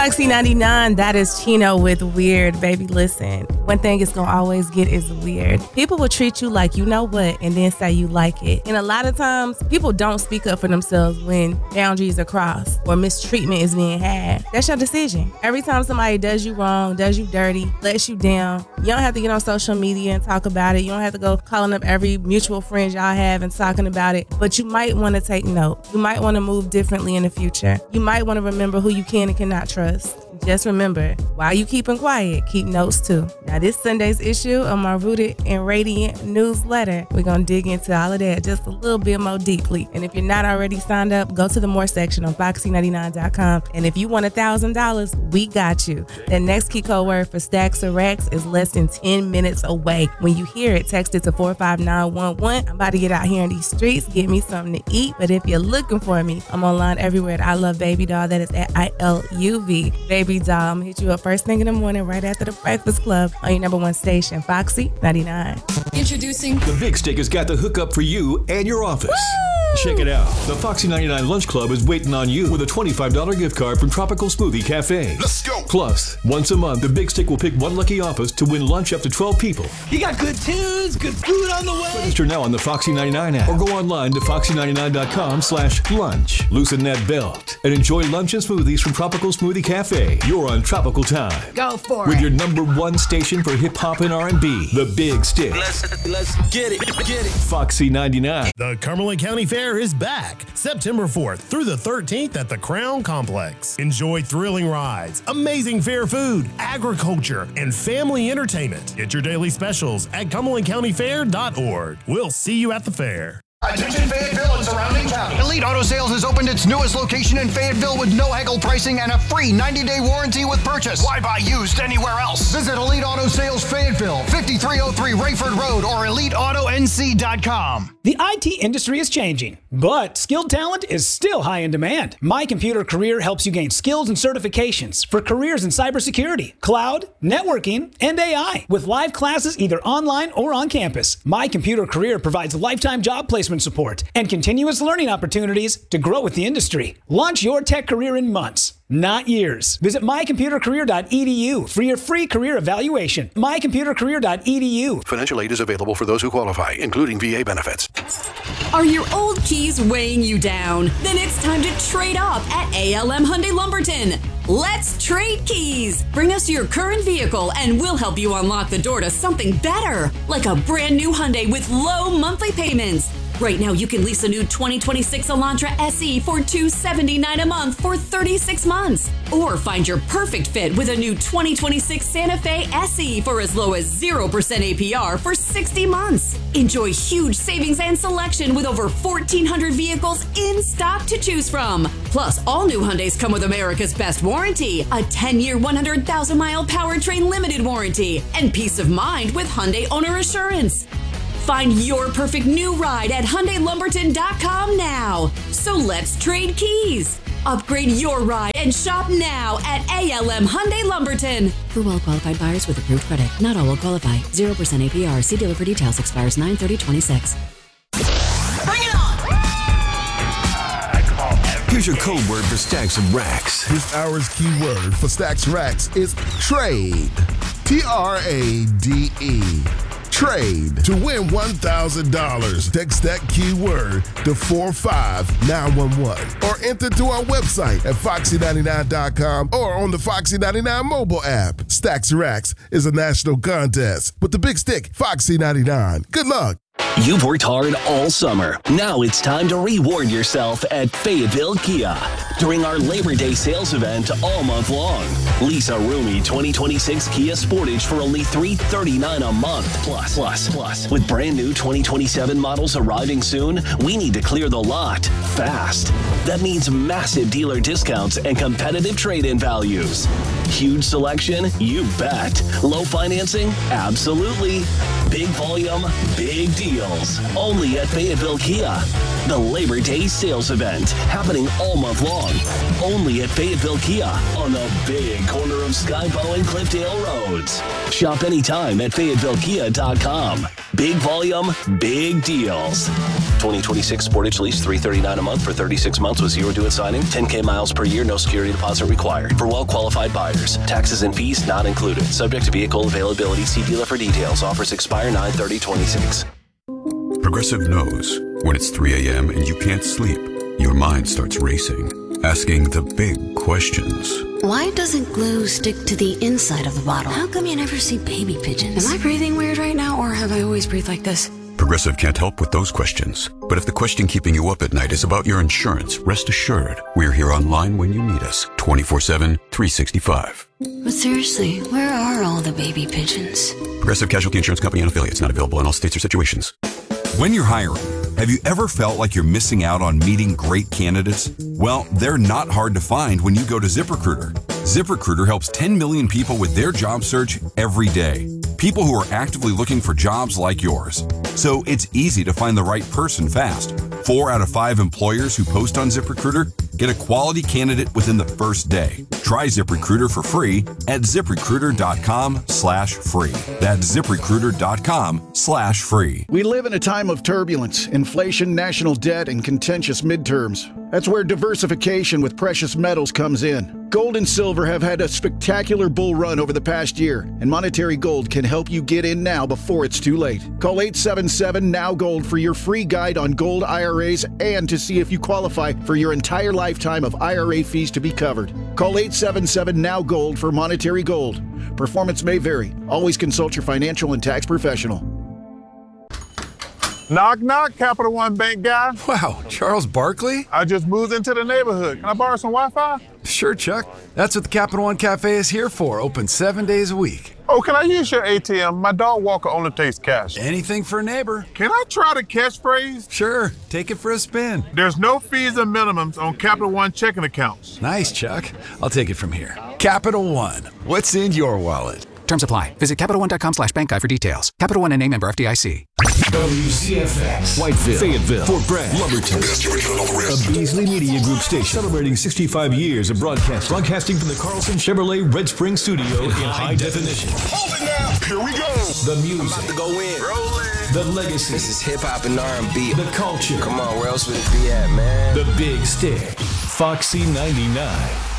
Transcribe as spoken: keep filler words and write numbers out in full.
Foxy ninety-nine, that is Chino with Weird. Baby, listen, one thing it's gonna always get is weird. People will treat you like you know what and then say you like it. And a lot of times, people don't speak up for themselves when boundaries are crossed or mistreatment is being had. That's your decision. Every time somebody does you wrong, does you dirty, lets you down, you don't have to get on social media and talk about it. You don't have to go calling up every mutual friend y'all have and talking about it. But you might want to take note. You might want to move differently in the future. You might want to remember who you can and cannot trust. Just remember, while you keeping quiet, keep notes too. Now, this Sunday's issue of my Rooted and Radiant newsletter, we're going to dig into all of that just a little bit more deeply. And if you're not already signed up, go to the More section on Foxy ninety-nine dot com. And if you want one thousand dollars, we got you. The next key code word for Stacks or Racks is less than ten minutes away. When you hear it, text it to four five nine one one. I'm about to get out here in these streets, get me something to eat. But if you're looking for me, I'm online everywhere at I Love Baby Doll. That is at I L U V. Baby Doll. I'm gonna hit you up first thing in the morning right after the Breakfast Club on your number one station, Foxy ninety-nine. Introducing The Big Stick has got the hookup for you and your office. Woo! Check it out. The Foxy ninety-nine Lunch Club is waiting on you with a twenty-five dollars gift card from Tropical Smoothie Cafe. Let's go. Plus, once a month, the Big Stick will pick one lucky office to win lunch up to twelve people. You got good tunes, good food on the way. Register now on the Foxy ninety-nine app or go online to foxy ninety-nine dot com slash lunch. Loosen that belt and enjoy lunch and smoothies from Tropical Smoothie Cafe. You're on Tropical Time. Go for With it. your number one station for hip hop and R and B, The Big Stick. Let's, let's get it, get it. Foxy ninety-nine. The Cumberland County Fair is back September fourth through the thirteenth at the Crown Complex. Enjoy thrilling rides, amazing fair food, agriculture, and family entertainment. Get your daily specials at cumberland county fair dot org. We'll see you at the fair. Attention Fayetteville and surrounding county. Elite Auto Sales has opened its newest location in Fayetteville with no haggle pricing and a free ninety-day warranty with purchase. Why buy used anywhere else? Visit Elite Auto Sales Fayetteville, fifty-three oh three Rayford Road or elite auto n c dot com. The I T industry is changing, but skilled talent is still high in demand. My Computer Career helps you gain skills and certifications for careers in cybersecurity, cloud, networking, and A I. With live classes either online or on campus, My Computer Career provides lifetime job placement support and continuous learning opportunities to grow with the industry. Launch your tech career in months, not years. Visit my computer career dot e d u for your free career evaluation. my computer career dot e d u. Financial aid is available for those who qualify, including V A benefits. Are your old keys weighing you down? Then it's time to trade up at A L M Hyundai Lumberton. Let's trade keys. Bring us your current vehicle and we'll help you unlock the door to something better, like a brand new Hyundai with low monthly payments. Right now, you can lease a new twenty twenty-six Elantra S E for two hundred seventy-nine dollars a month for thirty-six months. Or find your perfect fit with a new twenty twenty-six Santa Fe S E for as low as zero percent A P R for sixty months. Enjoy huge savings and selection with over fourteen hundred vehicles in stock to choose from. Plus, all new Hyundais come with America's best warranty, a ten-year, one hundred thousand mile powertrain limited warranty, and peace of mind with Hyundai Owner Assurance. Find your perfect new ride at Hyundai Lumberton dot com now. So let's trade keys. Upgrade your ride and shop now at A L M Hyundai Lumberton. For well-qualified buyers with approved credit. Not all will qualify. zero percent A P R. See dealer for details. Expires nine thirty twenty-six. Bring it on! Here's your code word for Stacks and Racks. This hour's keyword for Stacks Racks is trade. T R A D E. Trade. To win one thousand dollars, text that keyword to four five nine one one or enter to our website at foxy ninety-nine dot com or on the Foxy ninety-nine mobile app. Stacks Racks is a national contest with the big stick, Foxy ninety-nine. Good luck. You've worked hard all summer. Now it's time to reward yourself at Fayetteville Kia during our Labor Day sales event all month long. Lease a roomy twenty twenty-six Kia Sportage for only three hundred thirty-nine dollars a month. Plus, plus, plus. With brand new twenty twenty-seven models arriving soon, we need to clear the lot fast. That means massive dealer discounts and competitive trade-in values. Huge selection? You bet. Low financing? Absolutely. Big volume? Big deals. Only at Fayetteville Kia. The Labor Day sales event happening all month long down. Only at Fayetteville Kia on the big corner of Skybow and Cliffdale Roads. Shop anytime at Fayetteville Kia dot com. Big volume, big deals. twenty twenty-six Sportage lease three hundred thirty-nine dollars a month for thirty-six months with zero due at signing. ten K miles per year, no security deposit required. For well-qualified buyers. Taxes and fees not included. Subject to vehicle availability. See dealer for details. Offers expire nine thirty twenty-six. Progressive knows when it's three a.m. and you can't sleep, your mind starts racing, asking the big questions. Why doesn't glue stick to the inside of the bottle? How come you never see baby pigeons? Am I breathing weird right now, or have I always breathed like this? Progressive can't help with those questions. But if the question keeping you up at night is about your insurance, rest assured, we're here online when you need us, twenty-four seven, three sixty-five. But seriously, where are all the baby pigeons? Progressive Casualty Insurance Company and affiliates, not available in all states or situations. When you're hiring, have you ever felt like you're missing out on meeting great candidates? Well, they're not hard to find when you go to ZipRecruiter. ZipRecruiter helps ten million people with their job search every day. People who are actively looking for jobs like yours. So it's easy to find the right person fast. Four out of five employers who post on ZipRecruiter get a quality candidate within the first day. Try ZipRecruiter for free at ZipRecruiter.com slash free. That's ZipRecruiter.com slash free. We live in a time of turbulence, inflation, national debt, and contentious midterms. That's where diversification with precious metals comes in. Gold and silver have had a spectacular bull run over the past year, and Monetary Gold can help you get in now before it's too late. Call eight seven seven, N O W Gold for your free guide on gold I R As and to see if you qualify for your entire lifetime of I R A fees to be covered. Call eight seven seven, N O W Gold for Monetary Gold. Performance may vary. Always consult your financial and tax professional. Knock, knock, Capital One Bank guy. Wow, Charles Barkley? I just moved into the neighborhood. Can I borrow some Wi-Fi? Sure, Chuck. That's what the Capital One Cafe is here for. Open seven days a week. Oh, can I use your A T M? My dog walker only takes cash. Anything for a neighbor. Can I try the catchphrase? Sure. Take it for a spin. There's no fees or minimums on Capital One checking accounts. Nice, Chuck. I'll take it from here. Capital One. What's in your wallet? Terms apply. Visit CapitalOne.com slash bank guide for details. Capital One and a member F D I C. W C F X, Whiteville, Fayetteville, Fort Bragg, Lumberton. A Beasley Media Group station celebrating sixty-five years of broadcast. Broadcasting from the Carlson Chevrolet Red Spring Studio in high definition. Hold it now. Here we go. The music. I'm about to go in. Rolling. The legacy. This is hip hop and R and B. The culture. Come on, where else would it be at, man? The big stick. Foxy ninety-nine.